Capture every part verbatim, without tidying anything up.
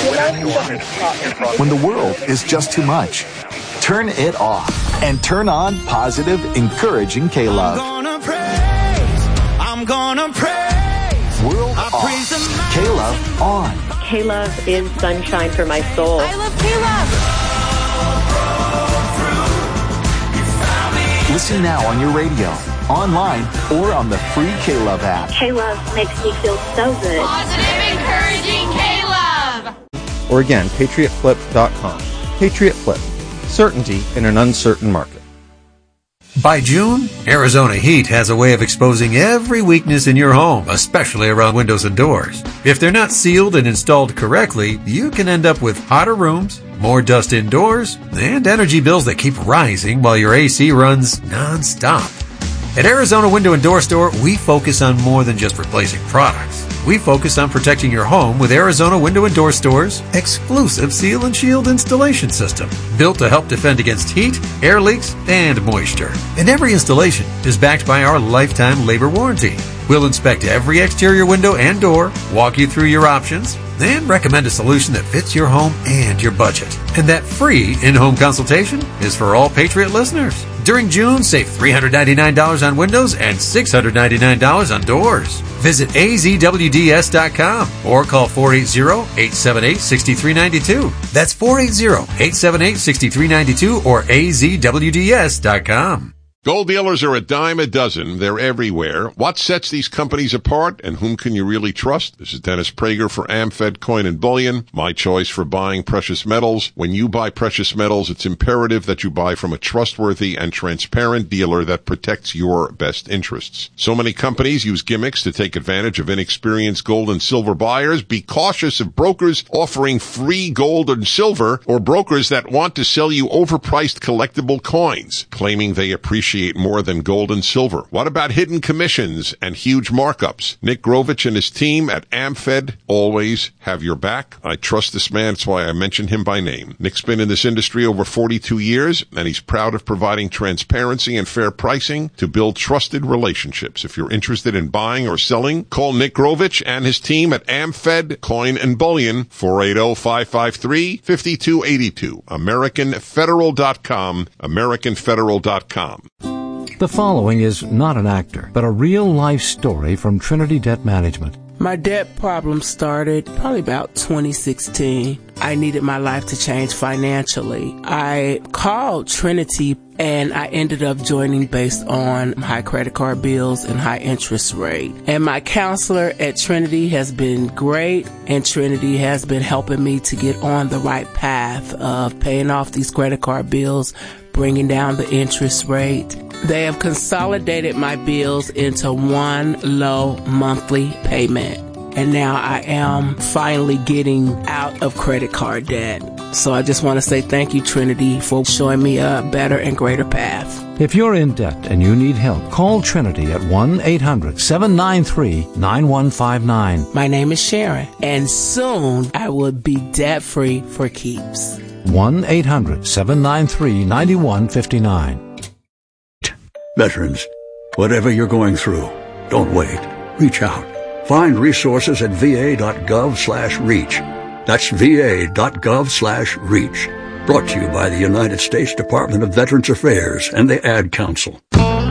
When the world is just too much, turn it off and turn on positive, encouraging K-Love. I'm gonna praise, I'm gonna praise. World I off, praise K-Love on. K-Love is sunshine for my soul. I love K-Love. Listen now on your radio, online, or on the free K-Love app. K-Love makes me feel so good. Positive, encouraging K-Love. Or again, patriot flip dot com. Patriot Flip. Certainty in an uncertain market. By June, Arizona Heat has a way of exposing every weakness in your home, especially around windows and doors. If they're not sealed and installed correctly, you can end up with hotter rooms, more dust indoors, and energy bills that keep rising while your A C runs non-stop. At Arizona Window and Door Store, we focus on more than just replacing products. We focus on protecting your home with Arizona Window and Door Store's exclusive Seal and Shield installation system, built to help defend against heat, air leaks, and moisture. And every installation is backed by our lifetime labor warranty. We'll inspect every exterior window and door, walk you through your options, and recommend a solution that fits your home and your budget. And that free in-home consultation is for all Patriot listeners. During June, save three hundred ninety-nine dollars on windows and six hundred ninety-nine dollars on doors. Visit A Z W D S dot com or call four eight zero, eight seven eight, six three nine two. That's four eight zero, eight seven eight, six three nine two or A Z W D S dot com. Gold dealers are a dime a dozen. They're everywhere. What sets these companies apart, and whom can you really trust? This is Dennis Prager for AmFed Coin and Bullion, my choice for buying precious metals. When you buy precious metals, it's imperative that you buy from a trustworthy and transparent dealer that protects your best interests. So many companies use gimmicks to take advantage of inexperienced gold and silver buyers. Be cautious of brokers offering free gold and silver, or brokers that want to sell you overpriced collectible coins, claiming they appreciate more than gold and silver. What about hidden commissions and huge markups? Nick Grovich and his team at AmFed always have your back. I trust this man. That's why I mention him by name. Nick's been in this industry over forty-two years, and he's proud of providing transparency and fair pricing to build trusted relationships. If you're interested in buying or selling, call Nick Grovich and his team at AmFed Coin and Bullion, four eight zero, five five three, five two eight two. American Federal dot com, American Federal dot com. The following is not an actor, but a real-life story from Trinity Debt Management. My debt problem started probably about twenty sixteen. I needed my life to change financially. I called Trinity and I ended up joining based on high credit card bills and high interest rate. And my counselor at Trinity has been great, and Trinity has been helping me to get on the right path of paying off these credit card bills, bringing down the interest rate. They have consolidated my bills into one low monthly payment. And now I am finally getting out of credit card debt. So I just want to say thank you, Trinity, for showing me a better and greater path. If you're in debt and you need help, call Trinity at one eight hundred, seven nine three, nine one five nine. My name is Sharon, and soon I will be debt-free for keeps. one eight hundred, seven nine three, nine one five nine. Veterans, whatever you're going through, don't wait. Reach out. Find resources at va.gov slash reach. That's va.gov slash reach. Brought to you by the United States Department of Veterans Affairs and the Ad Council.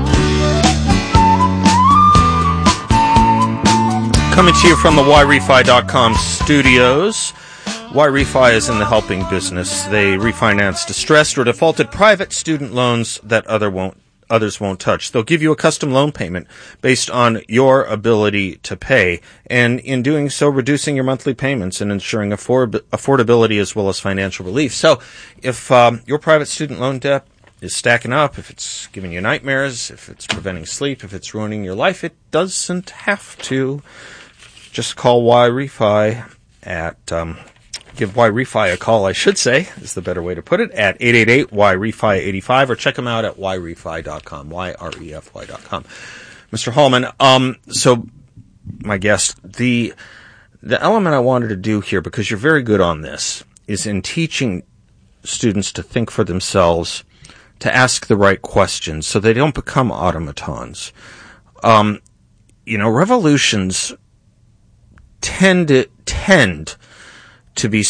Coming to you from the Y Refi dot com studios. Y-Refi is in the helping business. They refinance distressed or defaulted private student loans that other won't others won't touch. They'll give you a custom loan payment based on your ability to pay, and in doing so, reducing your monthly payments and ensuring afford- affordability as well as financial relief. So if um, your private student loan debt is stacking up, if it's giving you nightmares, if it's preventing sleep, if it's ruining your life, it doesn't have to. Just call Y-Refi at... Um, Give Y-Refi a call, I should say, is the better way to put it, at eight eight eight, Y refi eight five, or check them out at Y refi dot com, Y R E F Y dot com. Mister Hallman, um, so, my guest, the the element I wanted to do here, because you're very good on this, is in teaching students to think for themselves, to ask the right questions, so they don't become automatons. Um, you know, revolutions tend to, tend to be